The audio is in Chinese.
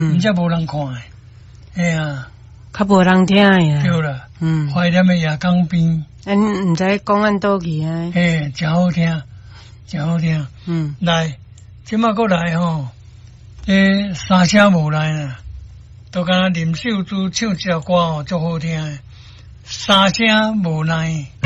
唔则无人看诶，哎呀， 较无人听诶啦。 对啦，怀念诶夜港边， 毋知讲按倒去啊？ 真好听，真好听。来，即马过来吼，三声无来啦，都敢若林秀珠唱一首歌吼，足好听诶，三声无来。